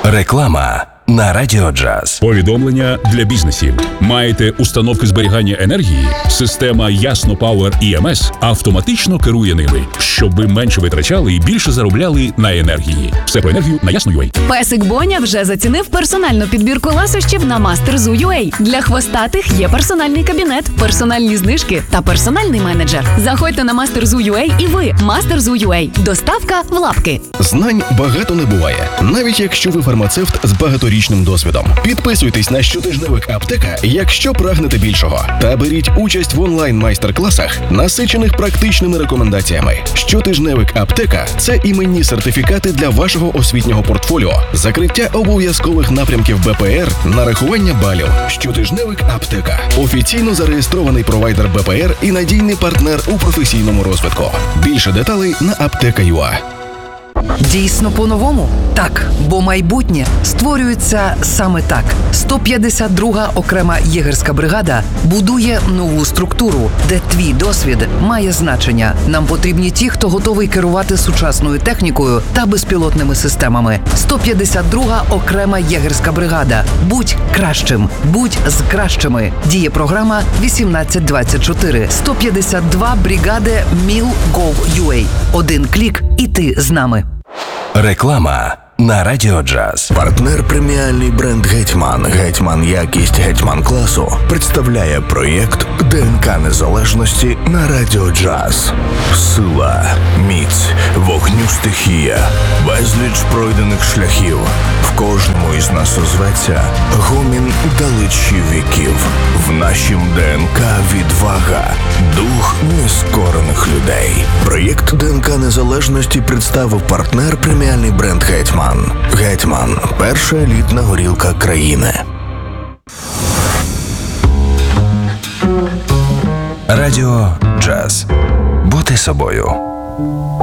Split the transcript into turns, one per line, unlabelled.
Реклама на Радіо Джаз.
Повідомлення для бізнесів. Маєте установки зберігання енергії? Система Ясно Power EMS автоматично керує ними, щоб ви менше витрачали і більше заробляли на енергії. Все про енергію на Ясно.ua.
Песик Боня вже зацінив персональну підбірку ласощів на Master.Zoo.ua. Для хвостатих є персональний кабінет, персональні знижки та персональний менеджер. Заходьте на Master.Zoo.ua і ви Master.Zoo.ua. Доставка в лапки.
Знань багато не буває, навіть якщо ви фармацевт з багаторічним досвідом. Підписуйтесь на щотижневик «Аптека», якщо прагнете більшого. Та беріть участь в онлайн-майстер-класах, насичених практичними рекомендаціями. Щотижневик «Аптека» – це іменні сертифікати для вашого освітнього портфоліо, закриття обов'язкових напрямків БПР, нарахування балів. Щотижневик «Аптека» – офіційно зареєстрований провайдер БПР і надійний партнер у професійному розвитку. Більше деталей на apteka.ua.
Дійсно по-новому? Так, бо майбутнє створюється саме так. 152-га окрема єгерська бригада будує нову структуру, де твій досвід має значення. Нам потрібні ті, хто готовий керувати сучасною технікою та безпілотними системами. 152-га окрема єгерська бригада. Будь кращим, будь з кращими. Діє програма 1824. 152 бригади Mil.gov.ua. Один клік і ти з нами.
Реклама на Радіо Джаз.
Партнер преміальний бренд «Гетьман». «Гетьман Якість», «Гетьман Класу» представляє проєкт ДНК Незалежності на Радіо Джаз. Сила, міць, вогню стихія, безліч пройдених шляхів. В кожному із нас озветься гомін далечі віків. В нашім ДНК відвага, дух нескорених людей. Проєкт ДНК Незалежності представив партнер преміальний бренд «Гетьман». «Гетьман» – перша елітна горілка країни.
Радіо Джаз. Бути собою.